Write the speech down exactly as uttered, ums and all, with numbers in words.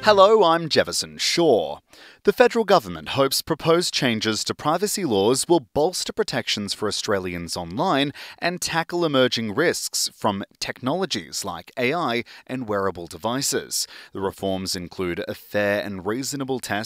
Hello, I'm Jefferson Shaw. The federal government hopes proposed changes to privacy laws will bolster protections for Australians online and tackle emerging risks from technologies like A I and wearable devices. The reforms include a fair and reasonable test